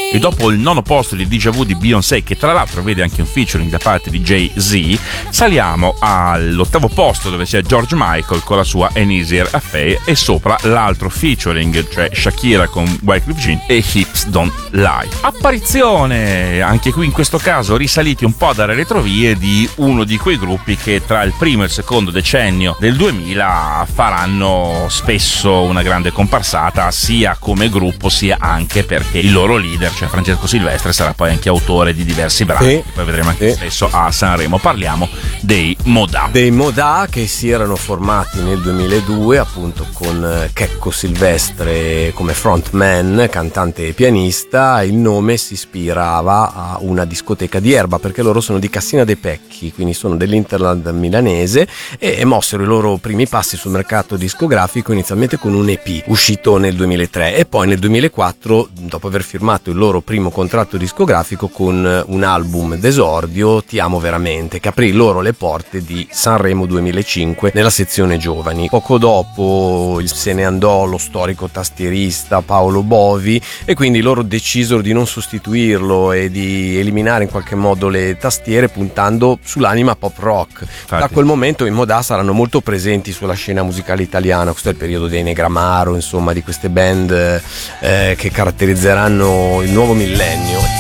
E dopo il nono posto di Deja Vu di Beyoncé, che tra l'altro vede anche un featuring da parte di Jay-Z, saliamo all'ottavo posto dove c'è George Michael con la sua An Easier Affair, e sopra l'altro featuring, cioè Shakira con Wyclef Jean e Hips Don't Lie. Apparizione anche qui in questo caso risaliti un po' dalle retrovie di uno di quei gruppi che tra il primo e il secondo decennio del 2000 faranno spesso una grande comparsata, sia come gruppo sia anche perché il loro leader, cioè Francesco Silvestre, sarà poi anche autore di diversi brani che poi vedremo anche spesso a Sanremo. Parliamo dei Modà. Dei Modà, che si erano formati nel 2002 appunto con Checco Silvestre come frontman, cantante e pianista. Il nome si ispirava a una discoteca di Erba, perché loro sono di Cassina dei Pecchi, quindi sono dell'Interland milanese, e mossero i loro primi passi sul mercato discografico inizialmente con un EP uscito nel 2003 e poi nel 2004, dopo aver firmato il loro primo contratto discografico con un album d'esordio, Ti amo veramente, che aprì loro le porte di Sanremo 2005 nella sezione giovani. Poco dopo se ne andò lo storico tastierista Paolo Bovi, e quindi loro decisero di non sostituirlo e di eliminare in qualche modo le tastiere, puntando sull'anima pop rock. Da quel momento i Modà saranno molto presenti sulla scena musicale italiana. Questo è il periodo dei Negramaro, insomma, di queste band che caratterizzeranno il nuovo millennio.